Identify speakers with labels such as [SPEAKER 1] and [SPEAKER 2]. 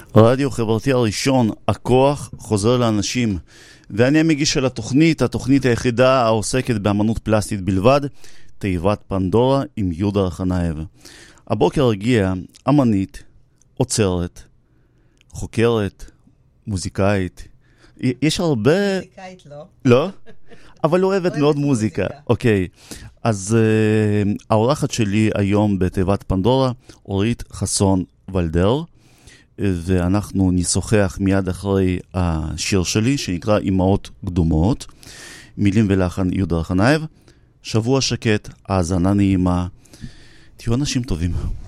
[SPEAKER 1] הרדיו חברתי הראשון, הכוח חוזר לאנשים. ואני המגיש של התוכנית היחידה העוסקת באמנות פלסטית בלבד, תיבת פנדורה עם יהודה רחנייב. הבוקר הגיעה אמנית, עוצרת, חוקרת, מוזיקאית. יש הרבה...
[SPEAKER 2] מוזיקאית לא.
[SPEAKER 1] לא? אבל אוהבת מאוד מוזיקה. אוקיי. אז האורחת שלי היום בתיבת פנדורה, אורית חסון ולדר, ואנחנו נשוחח מיד אחרי השיר שלי, שנקרא אמהות קדומות, מילים ולחן יהודה רחנייב. שבוע שקט, האזנה נעימה, תהיו אנשים טובים.